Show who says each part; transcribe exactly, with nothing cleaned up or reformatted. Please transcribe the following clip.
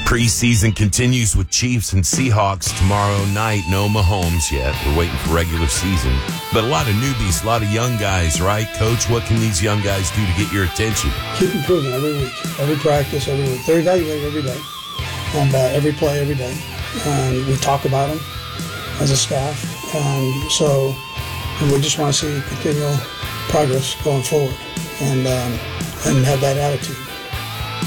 Speaker 1: Preseason continues with Chiefs and Seahawks tomorrow night. No Mahomes yet. We're waiting for regular season. But a lot of newbies, a lot of young guys, right? Coach, what can these young guys do to get your attention?
Speaker 2: Keep improving every week, every practice, every week. They're evaluated every day, and uh, every play every day. And we talk about them as a staff. And so and we just want to see continual progress going forward and, um, and have that attitude.